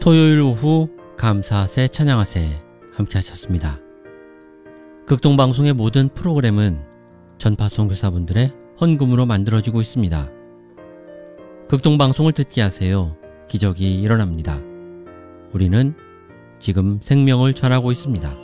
토요일 오후 감사하세 찬양하세 함께 하셨습니다. 극동방송의 모든 프로그램은 전파 선교사분들의 헌금으로 만들어지고 있습니다. 극동방송을 듣게 하세요. 기적이 일어납니다. 우리는 지금 생명을 전하고 있습니다.